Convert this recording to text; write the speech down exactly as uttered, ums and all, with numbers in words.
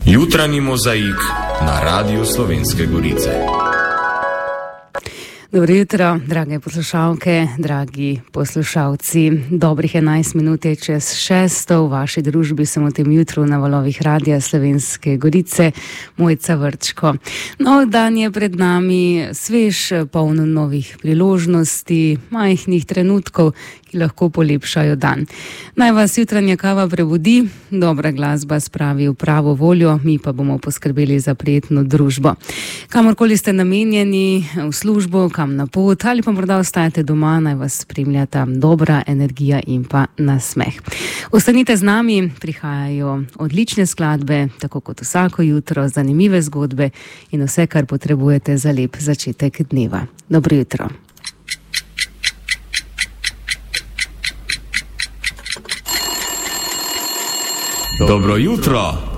Jutranji mozaik na Radiu Slovenske Gorice. Dobro jutro, drage poslušalke, dragi poslušalci. Dobrih enajst minut je čez šesto. V vaši družbi sem v tem jutru na valovih Radia Slovenske Gorice, Mojca Vrčko. Nov dan je pred nami, svež, poln novih priložnosti, majhnih trenutkov, ki lahko polepšajo dan. Naj vas jutranja kava prebudi, dobra glasba spravi v pravo voljo, mi pa bomo poskrbeli za prijetno družbo. Kamorkoli ste namenjeni, v službo, kam na pot ali pa morda ostajate doma, naj vas spremljata dobra energija in pa nasmeh. Ostanite z nami, prihajajo odlične skladbe, tako kot vsako jutro, zanimive zgodbe in vse, kar potrebujete za lep začetek dneva. Dobro jutro. Dobro jutro,